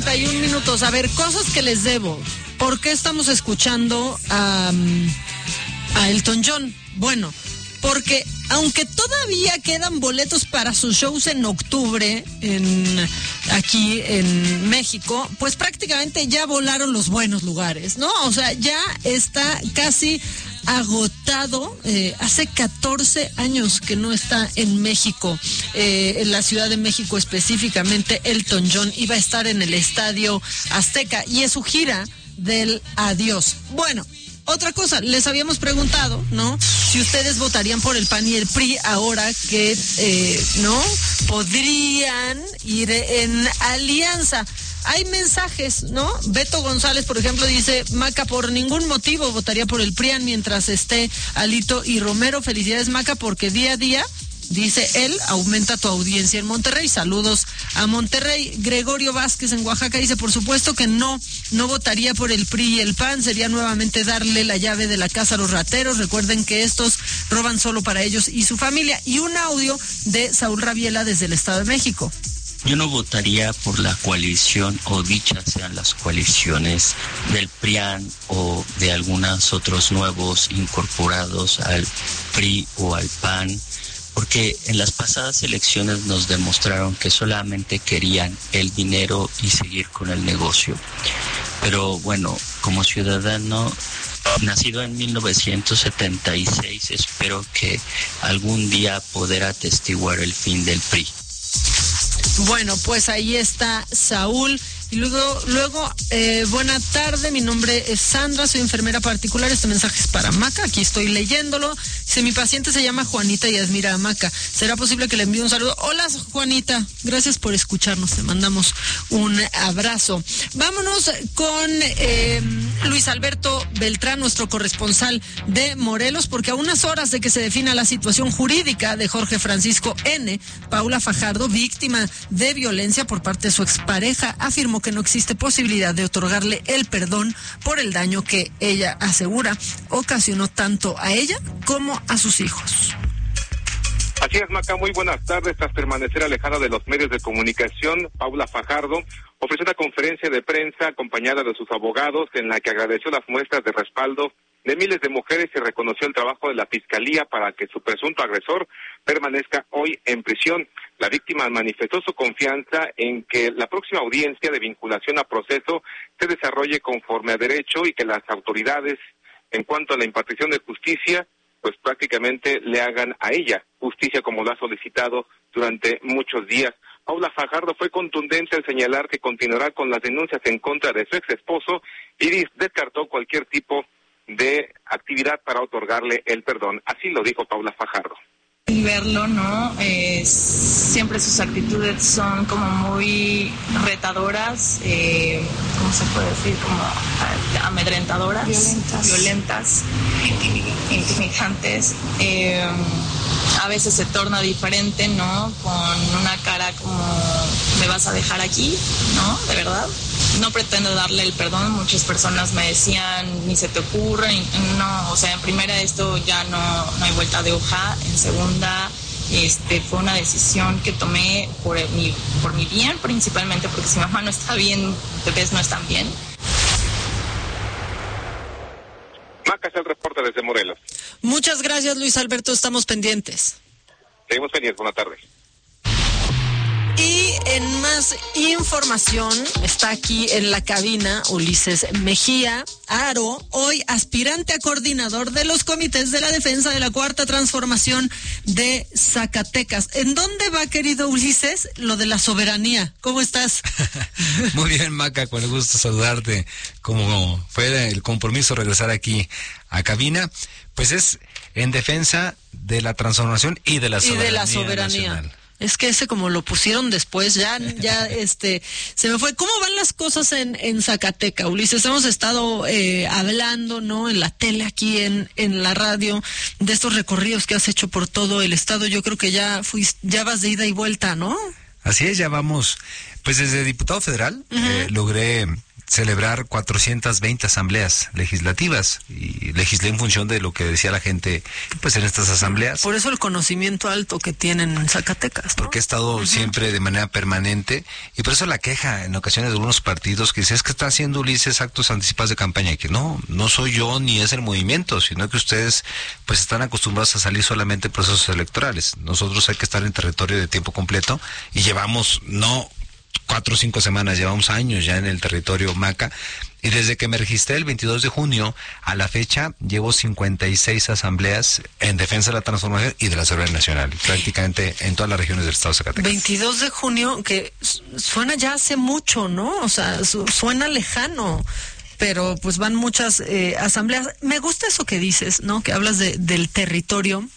31 minutos. A ver, cosas que les debo. ¿Por qué estamos escuchando a Elton John? Bueno, porque aunque todavía quedan boletos para sus shows en octubre aquí en México, pues prácticamente ya volaron los buenos lugares, ¿no? O sea, ya está casi agotado. Hace 14 años que no está en México, en la Ciudad de México específicamente. Elton John iba a estar en el Estadio Azteca y es su gira del adiós. Bueno, otra cosa, les habíamos preguntado, ¿no? Si ustedes votarían por el PAN y el PRI ahora que, ¿no? Podrían ir en alianza. Hay mensajes, ¿no? Beto González, por ejemplo, dice: Maca, por ningún motivo votaría por el PRIAN mientras esté Alito y Romero. Felicidades, Maca, porque día a día, dice él, aumenta tu audiencia en Monterrey. Saludos a Monterrey. Gregorio Vázquez en Oaxaca dice: por supuesto que no votaría por el PRI y el PAN. Sería nuevamente darle la llave de la casa a los rateros. Recuerden que estos roban solo para ellos y su familia. Y un audio de Saúl Rabiela desde el Estado de México. Yo no votaría por la coalición, o dichas sean las coaliciones del PRIAN o de algunos otros nuevos incorporados al PRI o al PAN, porque en las pasadas elecciones nos demostraron que solamente querían el dinero y seguir con el negocio. Pero bueno, como ciudadano nacido en 1976, espero que algún día poder atestiguar el fin del PRI. Bueno, pues ahí está Saúl. Y luego, buena tarde, mi nombre es Sandra, soy enfermera particular. Este mensaje es para Maca, aquí estoy leyéndolo. Dice: mi paciente se llama Juanita y admira a Maca. ¿Será posible que le envíe un saludo? Hola, Juanita, gracias por escucharnos, te mandamos un abrazo. Vámonos con Luis Alberto Beltrán, nuestro corresponsal de Morelos, porque a unas horas de que se defina la situación jurídica de Jorge Francisco N., Paula Fajardo, víctima de violencia por parte de su expareja, afirmó que no existe posibilidad de otorgarle el perdón por el daño que ella asegura ocasionó tanto a ella como a sus hijos. Así es, Maca, muy buenas tardes. Tras permanecer alejada de los medios de comunicación, Paula Fajardo ofreció una conferencia de prensa acompañada de sus abogados, en la que agradeció las muestras de respaldo de miles de mujeres y reconoció el trabajo de la Fiscalía para que su presunto agresor permanezca hoy en prisión. La víctima manifestó su confianza en que la próxima audiencia de vinculación a proceso se desarrolle conforme a derecho y que las autoridades, en cuanto a la impartición de justicia, pues prácticamente le hagan a ella justicia como lo ha solicitado durante muchos días. Paula Fajardo fue contundente al señalar que continuará con las denuncias en contra de su ex esposo y descartó cualquier tipo de actividad para otorgarle el perdón. Así lo dijo Paula Fajardo. Y verlo, ¿no? Siempre sus actitudes son como muy retadoras, ¿cómo se puede decir? Como amedrentadoras, violentas, intimidantes. A veces se torna diferente, ¿no? Con una cara como: ¿me vas a dejar aquí? ¿No? ¿De verdad? No pretendo darle el perdón. Muchas personas me decían: ni se te ocurre. No, o sea, en primera esto ya no hay vuelta de hoja. En segunda, fue una decisión que tomé por mi bien, principalmente porque si mamá no está bien, bebés no están bien. Maca, es el reporte desde Morelos. Muchas gracias, Luis Alberto, estamos pendientes. Seguimos pendientes, buenas tardes. Y en más información, está aquí en la cabina Ulises Mejía Aro, hoy aspirante a coordinador de los comités de la defensa de la Cuarta Transformación de Zacatecas. ¿En dónde va, querido Ulises, lo de la soberanía? ¿Cómo estás? Muy bien, Maca, con el gusto saludarte. Como fue el compromiso regresar aquí a cabina, pues es en defensa de la transformación y de la soberanía nacional. Es que ese, como lo pusieron después, ya se me fue. ¿Cómo van las cosas en Zacatecas, Ulises? Hemos estado hablando, ¿no? En la tele, aquí en la radio, de estos recorridos que has hecho por todo el estado. Yo creo que ya vas de ida y vuelta, ¿no? Así es, ya vamos. Pues desde diputado federal, logré celebrar 420 asambleas legislativas y legislé en función de lo que decía la gente pues en estas asambleas. Por eso el conocimiento alto que tienen en Zacatecas, ¿no? Porque he estado siempre de manera permanente y por eso la queja en ocasiones de algunos partidos que dice es que está haciendo Ulises actos anticipados de campaña, y que no soy yo ni es el movimiento, sino que ustedes pues están acostumbrados a salir solamente en procesos electorales. Nosotros hay que estar en territorio de tiempo completo y llevamos no 4 o 5 semanas, llevamos años ya en el territorio Maca, y desde que me registré el 22 de junio a la fecha, llevo 56 asambleas en defensa de la transformación y de la seguridad nacional, prácticamente en todas las regiones del estado de Zacatecas. 22 de junio, que suena ya hace mucho, ¿no? O sea, suena lejano, pero pues van muchas asambleas. Me gusta eso que dices, ¿no? Que hablas del territorio,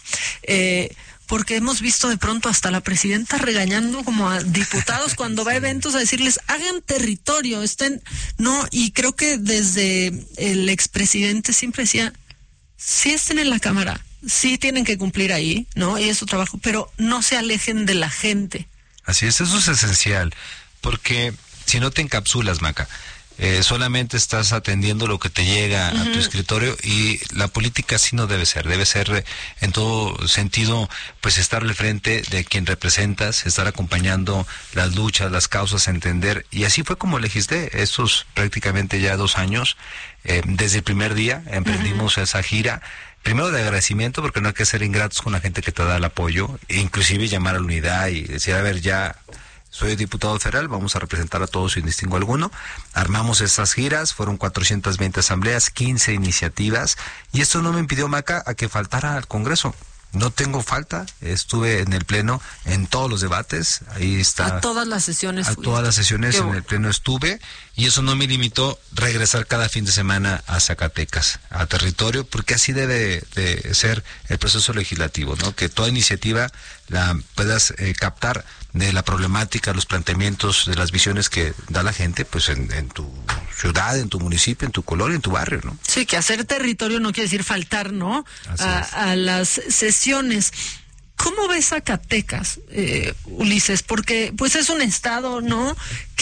porque hemos visto de pronto hasta la presidenta regañando como a diputados cuando va a eventos a decirles, hagan territorio, no, y creo que desde el expresidente siempre decía, sí estén en la Cámara, sí tienen que cumplir ahí, ¿no? Y es su trabajo, pero no se alejen de la gente. Así es, eso es esencial, porque si no te encapsulas, Maca, solamente estás atendiendo lo que te llega a tu escritorio, y la política así no debe ser en todo sentido pues estar al frente de quien representas, estar acompañando las luchas, las causas, entender, y así fue como legislé estos prácticamente ya 2 años. Desde el primer día emprendimos esa gira, primero de agradecimiento, porque no hay que ser ingratos con la gente que te da el apoyo, e inclusive llamar a la unidad y decir, a ver, ya soy diputado federal, vamos a representar a todos sin distingo alguno. Armamos estas giras, fueron 420 asambleas, 15 iniciativas, y esto no me impidió, Maca, a que faltara al Congreso. No tengo falta, estuve en el Pleno en todos los debates, ahí está. A todas las sesiones. A todas las sesiones en el Pleno estuve, y eso no me limitó regresar cada fin de semana a Zacatecas, a territorio, porque así debe de ser el proceso legislativo, ¿no? Que toda iniciativa la puedas captar de la problemática, los planteamientos, de las visiones que da la gente, pues en tu ciudad, en tu municipio, en tu colonia, en tu barrio, ¿no? Sí, que hacer territorio no quiere decir faltar, ¿no? A las sesiones. ¿Cómo ves Zacatecas, Ulises? Porque pues es un estado, ¿no?,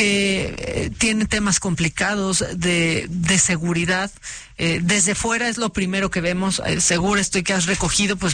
que tiene temas complicados de seguridad. Desde fuera es lo primero que vemos. Seguro estoy que has recogido pues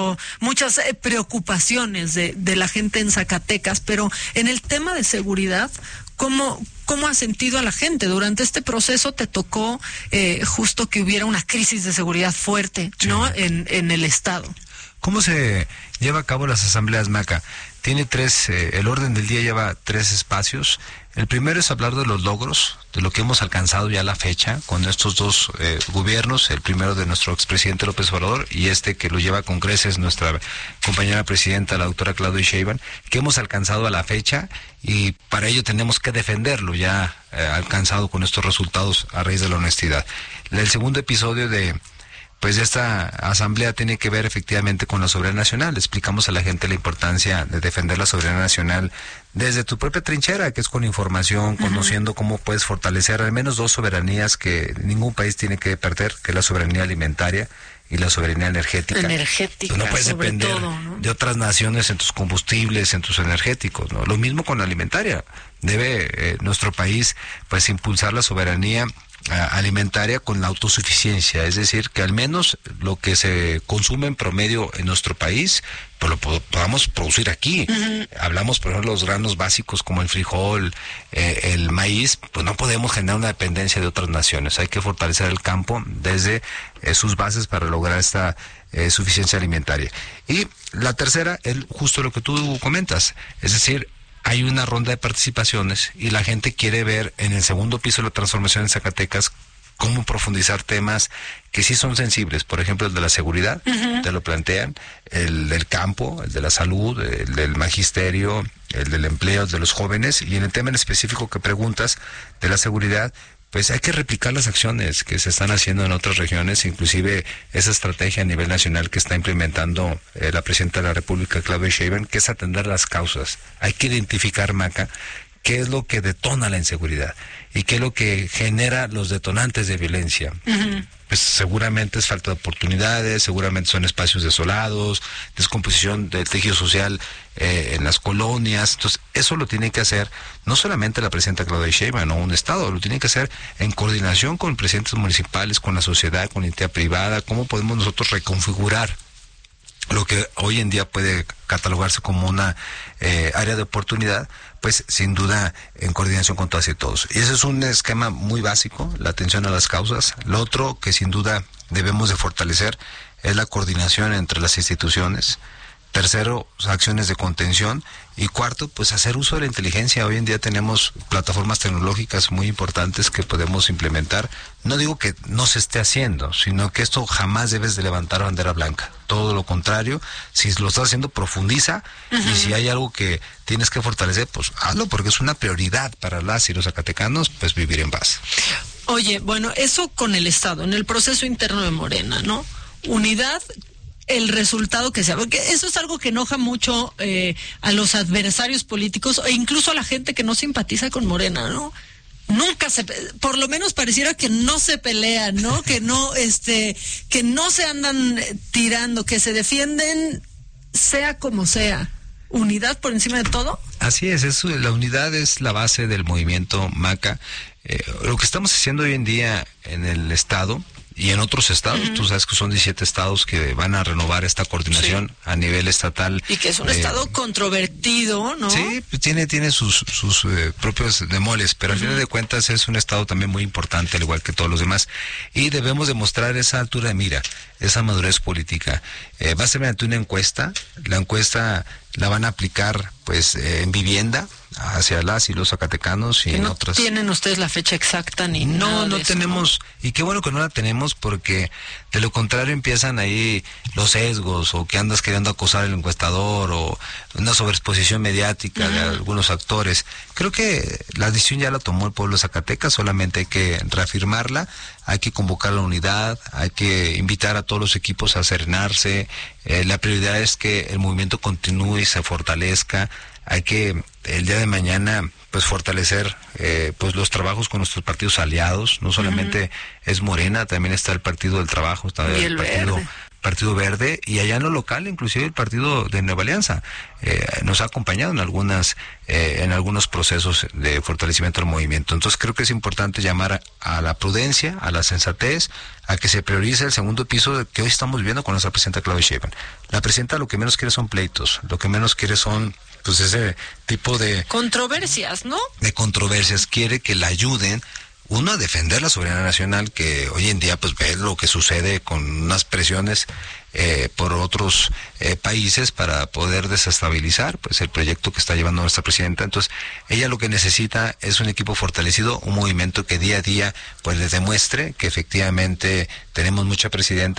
muchas preocupaciones de la gente en Zacatecas, pero en el tema de seguridad, ¿cómo has sentido a la gente? Durante este proceso te tocó justo que hubiera una crisis de seguridad fuerte, ¿no?, en el estado. ¿Cómo se lleva a cabo las asambleas, Maca? Tiene 3, el orden del día lleva 3 espacios. El primero es hablar de los logros, de lo que hemos alcanzado ya a la fecha con estos 2 gobiernos, el primero de nuestro expresidente López Obrador y este que lo lleva con creces nuestra compañera presidenta, la doctora Claudia Sheinbaum, que hemos alcanzado a la fecha, y para ello tenemos que defenderlo ya alcanzado con estos resultados a raíz de la honestidad. El segundo episodio de esta asamblea tiene que ver efectivamente con la soberanía nacional. Explicamos a la gente la importancia de defender la soberanía nacional desde tu propia trinchera, que es con información, conociendo cómo puedes fortalecer al menos 2 soberanías que ningún país tiene que perder, que es la soberanía alimentaria y la soberanía energética. Tú no puedes depender todo, ¿no?, de otras naciones en tus combustibles, en tus energéticos, ¿no? Lo mismo con la alimentaria. Debe nuestro país pues impulsar la soberanía alimentaria con la autosuficiencia, es decir, que al menos lo que se consume en promedio en nuestro país, pues lo podamos producir aquí. Hablamos, por ejemplo, de los granos básicos como el frijol, el maíz, pues no podemos generar una dependencia de otras naciones. Hay que fortalecer el campo desde sus bases para lograr esta suficiencia alimentaria. Y la tercera es justo lo que tú comentas, es decir, hay una ronda de participaciones y la gente quiere ver en el segundo piso de la transformación en Zacatecas cómo profundizar temas que sí son sensibles. Por ejemplo, el de la seguridad, te lo plantean, el del campo, el de la salud, el del magisterio, el del empleo, el de los jóvenes, y en el tema en específico que preguntas de la seguridad, pues hay que replicar las acciones que se están haciendo en otras regiones, inclusive esa estrategia a nivel nacional que está implementando la presidenta de la República, Claudia Sheinbaum, que es atender las causas. Hay que identificar, Maca, qué es lo que detona la inseguridad y qué es lo que genera los detonantes de violencia. Pues seguramente es falta de oportunidades, seguramente son espacios desolados, descomposición del tejido social en las colonias. Entonces, eso lo tiene que hacer no solamente la presidenta Claudia Sheinbaum o un Estado, lo tiene que hacer en coordinación con presidentes municipales, con la sociedad, con la entidad privada. ¿Cómo podemos nosotros reconfigurar lo que hoy en día puede catalogarse como una área de oportunidad? Pues sin duda en coordinación con todas y todos. Y ese es un esquema muy básico, la atención a las causas. Lo otro que sin duda debemos de fortalecer es la coordinación entre las instituciones. Tercero, acciones de contención. Y cuarto, pues hacer uso de la inteligencia. Hoy en día tenemos plataformas tecnológicas muy importantes que podemos implementar. No digo que no se esté haciendo, sino que esto jamás debes de levantar bandera blanca. Todo lo contrario, si lo estás haciendo, profundiza. Y si hay algo que tienes que fortalecer, pues hazlo, porque es una prioridad para las y los zacatecanos, pues vivir en paz. Oye, bueno, eso con el Estado, en el proceso interno de Morena, ¿no? Unidad, el resultado que sea, porque eso es algo que enoja mucho a los adversarios políticos e incluso a la gente que no simpatiza con Morena, ¿no? Nunca por lo menos pareciera que no se pelean, ¿no? Que no se andan tirando, que se defienden sea como sea. ¿Unidad por encima de todo? Así es, eso, la unidad es la base del movimiento Maca. Lo que estamos haciendo hoy en día en el Estado y en otros estados, tú sabes que son 17 estados que van a renovar esta coordinación a nivel estatal. Y que es un estado controvertido, ¿no? Sí, tiene sus propios demoles, pero al final de cuentas es un estado también muy importante, al igual que todos los demás. Y debemos demostrar esa altura de mira, esa madurez política. Va a ser mediante una encuesta. La encuesta la van a aplicar pues en vivienda hacia las y los zacatecanos y que en no otras. ¿Tienen ustedes la fecha exacta ni nada? No eso, tenemos, ¿no? Y qué bueno que no la tenemos, porque de lo contrario empiezan ahí los sesgos, o que andas queriendo acosar al encuestador, o una sobreexposición mediática de algunos actores. Creo que la decisión ya la tomó el pueblo de Zacatecas, solamente hay que reafirmarla, hay que convocar la unidad, hay que invitar a todos los equipos a serenarse. La prioridad es que el movimiento continúe y se fortalezca. Hay que el día de mañana pues fortalecer pues los trabajos con nuestros partidos aliados. No solamente es Morena, también está el Partido del Trabajo, está el Partido Verde, y allá en lo local inclusive el Partido de Nueva Alianza nos ha acompañado en algunos procesos de fortalecimiento del movimiento. Entonces creo que es importante llamar a la prudencia, a la sensatez, a que se priorice el segundo piso que hoy estamos viviendo con nuestra presidenta Claudia Sheinbaum. La presidenta lo que menos quiere son pleitos, lo que menos quiere son pues ese tipo de controversias, ¿no? De controversias. Quiere que la ayuden, uno, a defender la soberanía nacional, que hoy en día pues ve lo que sucede con unas presiones por otros países para poder desestabilizar pues el proyecto que está llevando nuestra presidenta. Entonces ella lo que necesita es un equipo fortalecido, un movimiento que día a día pues le demuestre que efectivamente tenemos mucha presidenta